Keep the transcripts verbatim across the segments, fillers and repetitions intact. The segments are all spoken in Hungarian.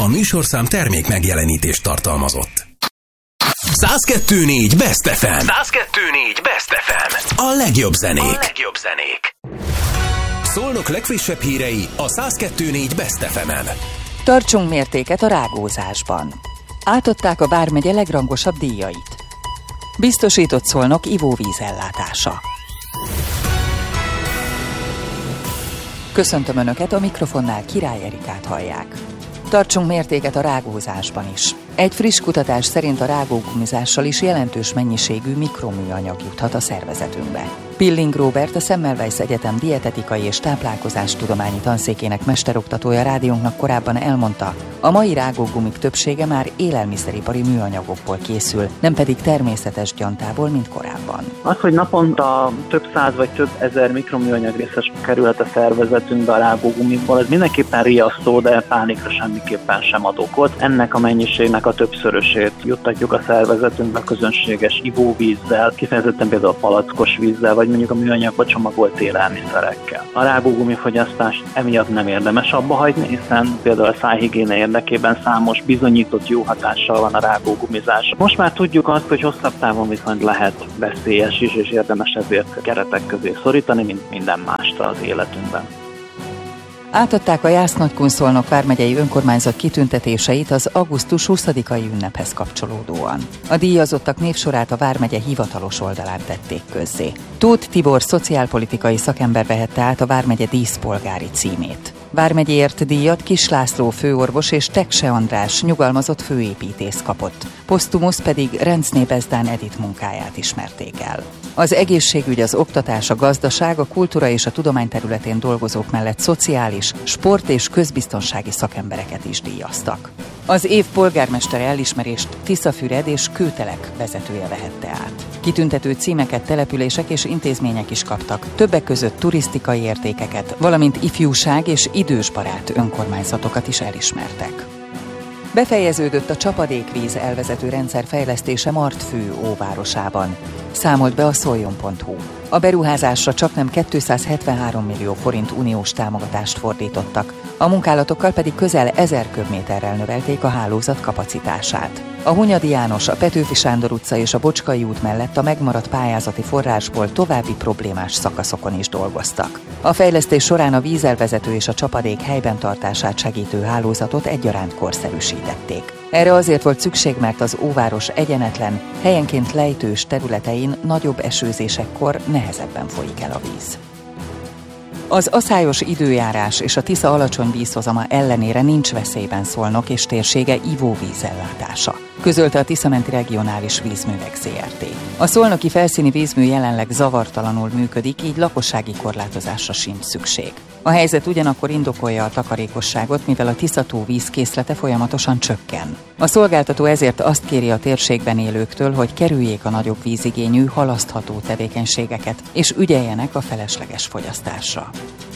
A műsorszám termék megjelenítést tartalmazott. száz kettő négy Best ef em. száz kettő négy Best ef em. A legjobb zenék. A legjobb zenék. Szolnok legfrissebb hírei a száz kettő négy Best ef emen. Tartsunk mértéket a rágózásban. Átadták a vármegye legrangosabb díjait. Biztosított Szolnok ivóvízellátása. Köszöntöm Önöket, a mikrofonnál Király Erikát hallják. Tartsunk mértéket a rágózásban is. Egy friss kutatás szerint a rágógumizással is jelentős mennyiségű mikroműanyag juthat a szervezetünkbe. Pilling Róbert, a Semmelweis Egyetem dietetikai és táplálkozástudományi tanszékének mesteroktatója rádiónknak korábban elmondta, a mai rágógumik többsége már élelmiszeripari műanyagokból készül, nem pedig természetes gyantából, mint korábban. Az, hogy naponta több száz vagy több ezer mikroműanyag részes kerülhet a szervezetünkbe a rágógumikból, ez mindenképpen riasztó, de pánikra semmiképpen sem ad okot. Ennek a mennyiségnek a többszörösét juttatjuk a szervezetünkbe közönséges ivóvízzel, kifejezetten például palackos vízzel, vagy mondjuk a műanyagba csomagolt élelmiszerekkel. A rágógumi fogyasztást emiatt nem érdemes abba hagyni, hiszen például a szájhigiéne érdekében számos bizonyított jó hatással van a rágógumizás. Most már tudjuk azt, hogy hosszabb távon viszont lehet veszélyes is, és érdemes ezért keretek közé szorítani, mint minden mást az életünkben. Átadták a Jász-Nagykun-Szolnok vármegyei önkormányzat kitüntetéseit az augusztus huszadikai ünnephez kapcsolódóan. A díjazottak névsorát a vármegye hivatalos oldalán tették közzé. Tóth Tibor szociálpolitikai szakember vehette át a vármegye díszpolgári címét. Vármegyéért díjat Kis László főorvos és Tekse András nyugalmazott főépítész kapott. Posztumusz pedig Rencné Bezdán Edith munkáját ismerték el. Az egészségügy, az oktatás, a gazdaság, a kultúra és a tudomány területén dolgozók mellett szociális, sport és közbiztonsági szakembereket is díjaztak. Az év polgármestere elismerést Tiszafüred és Kőtelek vezetője vehette át. Kitüntető címeket települések és intézmények is kaptak, többek között turisztikai értékeket, valamint ifjúság és idősbarát önkormányzatokat is elismertek. Befejeződött a csapadékvíz elvezető rendszer fejlesztése Martfő óvárosában. Számolt be a szoljon pont hu. A beruházásra csaknem kétszázhetvenhárom millió forint uniós támogatást fordítottak, a munkálatokkal pedig közel ezer köbméterrel növelték a hálózat kapacitását. A Hunyadi János, a Petőfi Sándor utca és a Bocskai út mellett a megmaradt pályázati forrásból további problémás szakaszokon is dolgoztak. A fejlesztés során a vízelvezető és a csapadék helyben tartását segítő hálózatot egyaránt korszerűsítették. Erre azért volt szükség, mert az óváros egyenetlen, helyenként lejtős területein nagyobb esőzésekkor nehezebben folyik el a víz. Az aszályos időjárás és a Tisza alacsony vízhozama ellenére nincs veszélyben Szolnok és térsége ivóvízellátása, közölte a Tiszamenti Regionális Vízművek zé er té. A szolnoki felszíni vízmű jelenleg zavartalanul működik, így lakossági korlátozásra sincs szükség. A helyzet ugyanakkor indokolja a takarékosságot, mivel a Tisza-tó vízkészlete folyamatosan csökken. A szolgáltató ezért azt kéri a térségben élőktől, hogy kerüljék a nagyobb vízigényű, halasztható tevékenységeket, és ügyeljenek a felesleges fogyasztásra.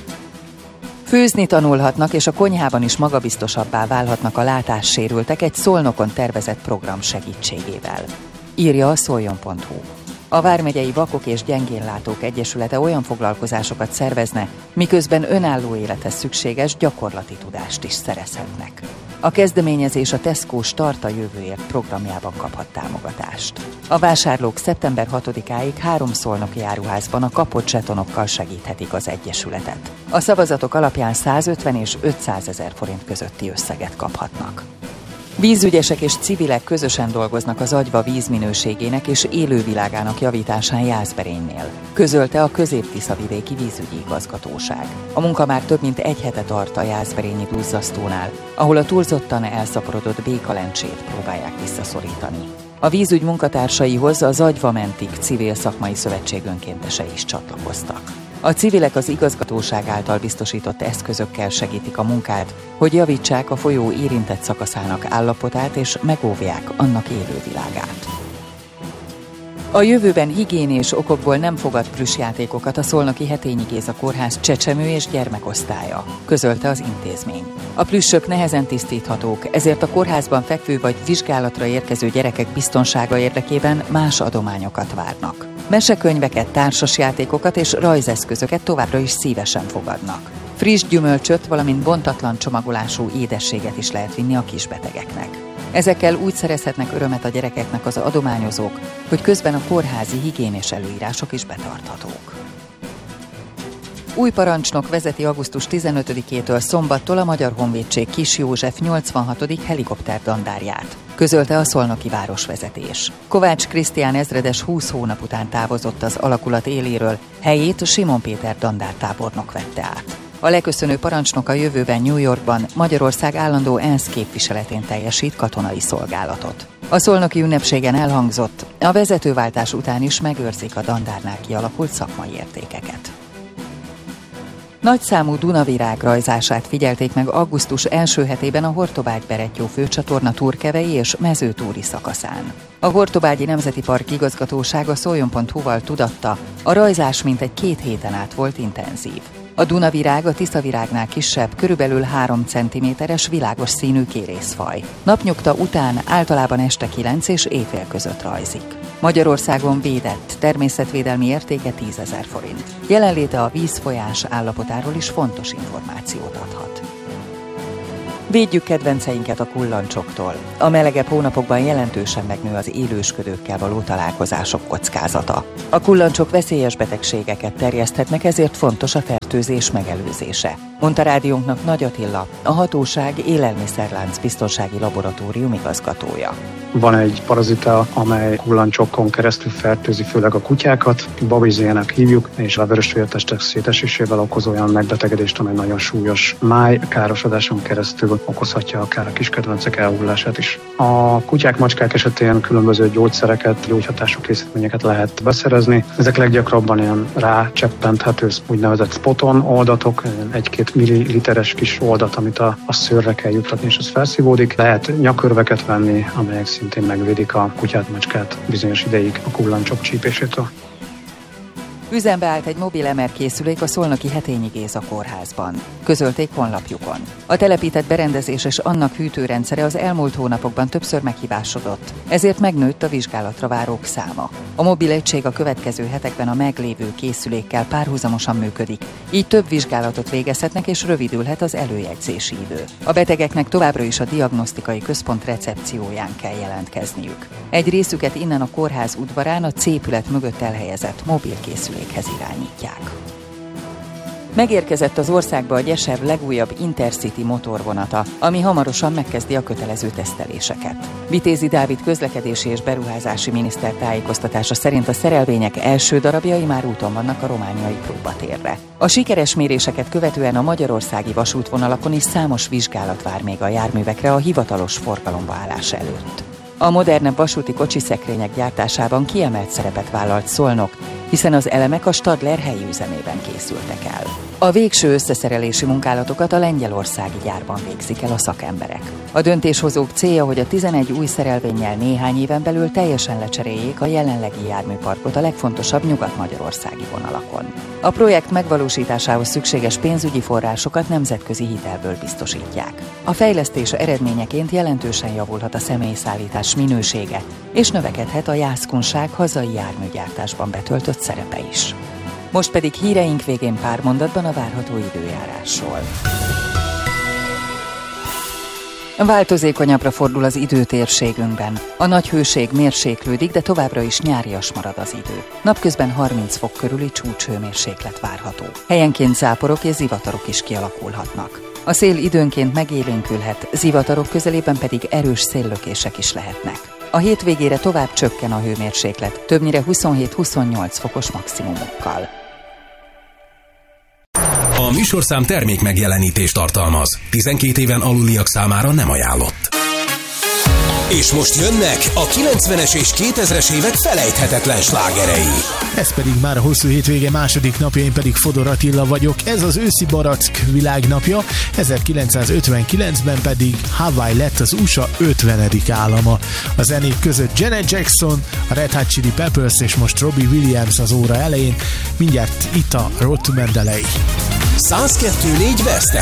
Főzni tanulhatnak, és a konyhában is magabiztosabbá válhatnak a látássérültek egy Szolnokon tervezett program segítségével, írja a szoljon pont hu. A Vármegyei Vakok és Gyengénlátók Egyesülete olyan foglalkozásokat szervezne, miközben önálló élethez szükséges gyakorlati tudást is szerezhetnek. A kezdeményezés a Tesco Start a jövőért programjában kaphat támogatást. A vásárlók szeptember hatodikáig három szolnoki áruházban a kapott zsetonokkal segíthetik az egyesületet. A szavazatok alapján százötven és ötszázezer forint közötti összeget kaphatnak. Vízügyesek és civilek közösen dolgoznak az Agyva vízminőségének és élővilágának javításán Jászberénynél, közölte a Közép-Tiszavidéki Vízügyi Igazgatóság. A munka már több mint egy hete tart a jászberényi duzzasztónál, ahol a túlzottan elszaporodott békalencsét próbálják visszaszorítani. A vízügy munkatársaihoz az Agyva Mentik civil szakmai szövetség önkéntesei is csatlakoztak. A civilek az igazgatóság által biztosított eszközökkel segítik a munkát, hogy javítsák a folyó érintett szakaszának állapotát és megóvják annak élővilágát. A jövőben higiénés okokból nem fogad plüssjátékokat a szolnoki Hetényi Géza Kórház csecsemő és gyermekosztálya, közölte az intézmény. A plüssök nehezen tisztíthatók, ezért a kórházban fekvő vagy vizsgálatra érkező gyerekek biztonsága érdekében más adományokat várnak. Mesekönyveket, társasjátékokat és rajzeszközöket továbbra is szívesen fogadnak. Friss gyümölcsöt, valamint bontatlan csomagolású édességet is lehet vinni a kisbetegeknek. Ezekkel úgy szerezhetnek örömet a gyerekeknek az adományozók, hogy közben a kórházi higiénés előírások is betarthatók. Új parancsnok vezeti augusztus tizenötödikétől szombattól a Magyar Honvédség Kis József nyolcvanhatodik helikopterdandárját, közölte a szolnoki városvezetés. Kovács Krisztián ezredes húsz hónap után távozott az alakulat éléről, helyét Simon Péter dandártábornok vette át. A leköszönő parancsnok a jövőben New Yorkban Magyarország állandó ENSZ képviseletén teljesít katonai szolgálatot. A szolnoki ünnepségen elhangzott, a vezetőváltás után is megőrzik a dandárnál kialakult szakmai értékeket. Nagyszámú Dunavirág rajzását figyelték meg augusztus első hetében a Hortobágy-Berettyó főcsatorna Turkevei és Mezőtúri szakaszán. A Hortobágyi Nemzeti Park igazgatósága szoljon pont hu-val tudatta, a rajzás mintegy két héten át volt intenzív. A Dunavirág a Tiszavirágnál kisebb, körülbelül három centiméteres világos színű kérészfaj. Napnyugta után általában este kilenc és éjfél között rajzik. Magyarországon védett, természetvédelmi értéke tízezer forint. Jelenléte a vízfolyás állapotáról is fontos információt adhat. Védjük kedvenceinket a kullancsoktól. A melegebb hónapokban jelentősen megnő az élősködőkkel való találkozások kockázata. A kullancsok veszélyes betegségeket terjeszthetnek, ezért fontos a fertőzés megelőzése, mondta rádiónknak Nagy Attila, a hatóság élelmiszerlánc biztonsági laboratórium igazgatója. Van egy parazita, amely kullancsokon keresztül fertőzi főleg a kutyákat, babizének hívjuk, és a vörösvértestek szétesésével okoz olyan megbetegedést, amely nagyon súlyos májkárosodáson keresztül okozhatja akár a kiskedvencek elhullását is. A kutyák, macskák esetén különböző gyógyszereket, gyógyhatású készítményeket lehet beszerezni. Ezek leggyakrabban ilyen rácseppenthető úgynevezett spoton oldatok, egy-két milliliteres kis oldat, amit a, a szőrre kell juttatni, és az felszívódik. Lehet nyakörveket venni, amelyek szintén megvédik a kutyát, macskát bizonyos ideig a kullancsok csípésétől. Üzembe állt egy mobil em er készülék a szolnoki Hetényi Géza kórházban, közölték honlapjukon. A telepített berendezés és annak hűtőrendszere az elmúlt hónapokban többször meghibásodott, ezért megnőtt a vizsgálatra várók száma. A mobil egység a következő hetekben a meglévő készülékkel párhuzamosan működik, így több vizsgálatot végezhetnek és rövidülhet az előjegyzési idő. A betegeknek továbbra is a diagnosztikai központ recepcióján kell jelentkezniük. Egy részüket innen a kórház udvarán a cépület mögött elhelyezett mobil készülékhez irányítják. Megérkezett az országba a Gyesev legújabb Intercity motorvonata, ami hamarosan megkezdi a kötelező teszteléseket. Vitézi Dávid közlekedési és beruházási miniszter tájékoztatása szerint a szerelvények első darabjai már úton vannak a romániai próbatérre. A sikeres méréseket követően a magyarországi vasútvonalakon is számos vizsgálat vár még a járművekre a hivatalos forgalomba állás előtt. A modernebb vasúti kocsiszekrények gyártásában kiemelt szerepet vállalt Szolnok, hiszen az elemek a Stadler helyi üzemében készültek el. A végső összeszerelési munkálatokat a lengyelországi gyárban végzik el a szakemberek. A döntéshozók célja, hogy a tizenegy új szerelvénnyel néhány éven belül teljesen lecseréljék a jelenlegi járműparkot a legfontosabb nyugat-magyarországi vonalakon. A projekt megvalósításához szükséges pénzügyi forrásokat nemzetközi hitelből biztosítják. A fejlesztés eredményeként jelentősen javulhat a személyszállítás minősége, és növekedhet a jászkunság hazai járműgyártásban betöltött szerepe is. Most pedig híreink végén pár mondatban a várható időjárásról. Változékonyabbra fordul az időtérségünkben. A nagy hőség mérséklődik, de továbbra is nyárias marad az idő. Napközben harminc fok körüli csúcshőmérséklet várható. Helyenként záporok és zivatarok is kialakulhatnak. A szél időnként megélénkülhet, zivatarok közelében pedig erős széllökések is lehetnek. A hétvégére tovább csökken a hőmérséklet, többnyire huszonhét-huszonnyolc fokos maximumokkal. A műsorszám termék megjelenítést tartalmaz. tizenkét éven aluliak számára nem ajánlott. És most jönnek a kilencvenes és kétezres évek felejthetetlen slágerei. Ez pedig már a hosszú hétvége második napja, én pedig Fodor Attila vagyok. Ez az őszi barack világnapja, ezerkilencszázötvenkilencben pedig Hawaii lett az u es á ötvenedik állama. A zenék között Janet Jackson, a Red Hot Chili Peppers és most Robbie Williams az óra elején. Mindjárt itt a Road to Mandalay. száz kettő négy Best